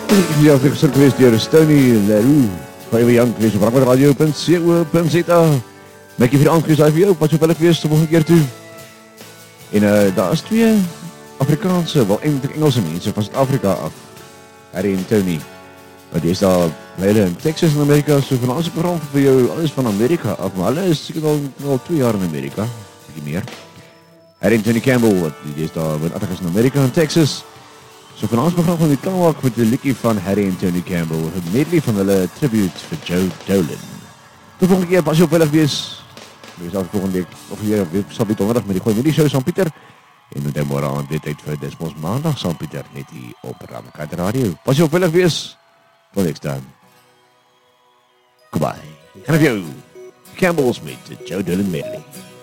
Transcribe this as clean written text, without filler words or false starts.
Ja, ek gesit geweest deur Stony Leroux. Baie jong geweest op radio.co.za. Maak jy vir aangees vir jou, wat so wil ek wees die volgende keer toe. En daar is twee Afrikaanse, wel eintlik Engelse mense van Suid-Afrika af. Harry en Tony. Maar die is daar hulle in Texas in Amerika, so van ons program vir jou alles van Amerika af, maar hulle is seker al 2 jaar in Amerika, bietjie meer. Harry en Tony Campbell, wat die is daar met adres in Amerika en Texas. So van ons program van die klaarmaak met 'n liedjie van Harry en Tony Campbell, 'n medley van hulle tribute vir Joe Dolan. Tot volgende keer, pas jy op veilig wees. Wees al volgende week, of weer sal dit donderdag met die Goeie Middag Show saam Pieter. En dan môre aan weer tyd vir Desmos Maandag saam Pieter, net hier op Ramkat Radio. Pas jy op veilig wees. Tot next time. Goodbye. En of jou Campbell's met Joe Dolan medley.